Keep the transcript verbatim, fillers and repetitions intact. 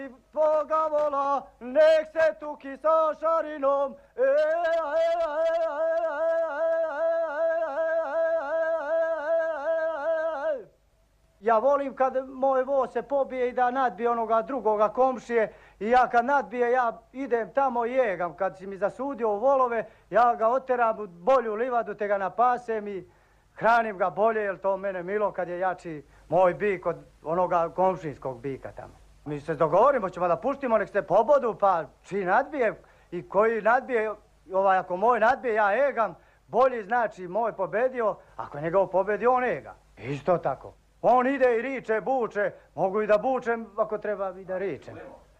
Tvoga vola, nek se tuki sa šarinom. Ja volim kad moj voz se pobije i da nadbije onoga drugoga komšije i ja kad nadbije, ja idem tamo i jegam. Kad si mi zasudio u volove, ja ga oteram u bolju livadu, te ga napasem i hranim ga bolje, jer to mene milo kad je jači moj bik od onoga komšijskog bika tamo. Mi se dogovorimo, ćemo da puštimo, nek se pobodu, pa čiji nadbije i koji nadbije, ovaj, ako moj nadbije, ja egam, bolji znači moj pobedio, ako je njegov pobedio, on ega. Isto tako. On ide i riče, buče, mogu i da bučem, ako treba i da ričem.